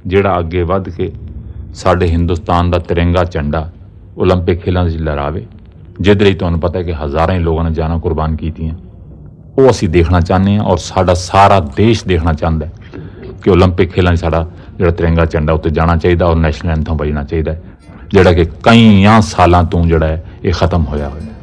ਜਿਹੜਾ ਅੱਗੇ ਵੱਧ ਕੇ ਸਾਡੇ ਹਿੰਦੁਸਤਾਨ ਦਾ ਤਿਰੰਗਾ ਝੰਡਾ ਓਲੰਪਿਕ ਖੇਲਾਂ 'ਚ ਲਹਿਰਾਵੇ, ਜਿਹਦੇ ਲਈ ਤੁਹਾਨੂੰ ਪਤਾ ਹੈ ਕਿ ਹਜ਼ਾਰਾਂ ਹੀ ਲੋਕਾਂ ਨੇ ਜਾਨਾਂ ਕੁਰਬਾਨ ਕੀਤੀਆਂ। ਉਹ ਅਸੀਂ ਦੇਖਣਾ ਚਾਹੁੰਦੇ ਹਾਂ ਔਰ ਸਾਡਾ ਸਾਰਾ ਦੇਸ਼ ਦੇਖਣਾ ਚਾਹੁੰਦਾ ਹੈ ਕਿ ਓਲੰਪਿਕ ਖੇਲਾਂ 'ਚ ਸਾਡਾ ਜਿਹੜਾ ਤਿਰੰਗਾ ਝੰਡਾ ਉੱਤੇ ਜਾਣਾ ਚਾਹੀਦਾ ਔਰ ਨੈਸ਼ਨਲ ਐਂਥਮ ਵੱਜਣਾ ਚਾਹੀਦਾ, ਜਿਹੜਾ ਕਿ ਕਈਆਂ ਸਾਲਾਂ ਤੋਂ ਜਿਹੜਾ ਹੈ ਇਹ ਖਤਮ ਹੋਇਆ ਹੋਇਆ।